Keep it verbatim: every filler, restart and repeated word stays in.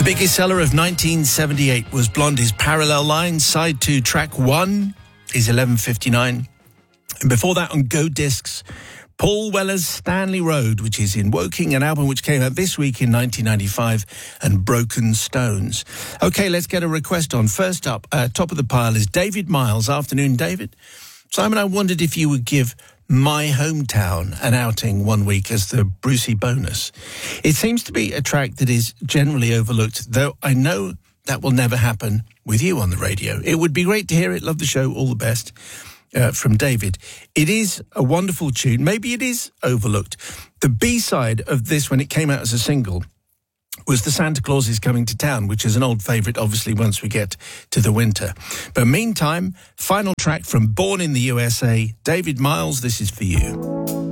Biggest seller of nineteen seventy-eight was Blondie's Parallel Lines. Side two, track one is eleven fifty-nine. And before that, on Go Discs, Paul Weller's Stanley Road, which is in Woking, an album which came out this week in nineteen ninety-five, and Broken Stones. OK, let's get a request on. First up, uh, top of the pile is David Miles. Afternoon, David. Simon, I wondered if you would give My Hometown an outing one week as the Brucey bonus. It seems to be a track that is generally overlooked, though I know that will never happen with you on the radio. It would be great to hear it. Love the show. All the best. Uh, from David. It is a wonderful tune. Maybe it is overlooked. The B-side of this, when it came out as a single, was The Santa Claus Is Coming to Town, which is an old favourite, obviously, once we get to the winter. But meantime, final track from Born in the U S A, David Miles, this is for you.